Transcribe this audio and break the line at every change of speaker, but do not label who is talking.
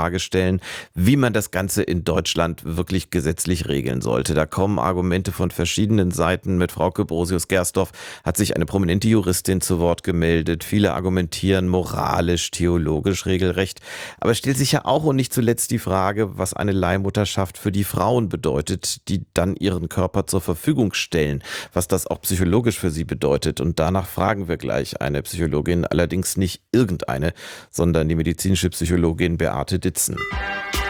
Frage stellen, wie man das Ganze in Deutschland wirklich gesetzlich regeln sollte. Da kommen Argumente von verschiedenen Seiten. Mit Frauke Brosius-Gersdorf hat sich eine prominente Juristin zu Wort gemeldet. Viele argumentieren moralisch, theologisch, regelrecht. Aber es stellt sich ja auch und nicht zuletzt die Frage, was eine Leihmutterschaft für die Frauen bedeutet, die dann ihren Körper zur Verfügung stellen, was das auch psychologisch für sie bedeutet. Und danach fragen wir gleich eine Psychologin, allerdings nicht irgendeine, sondern die medizinische Psychologin Beate Ditzen.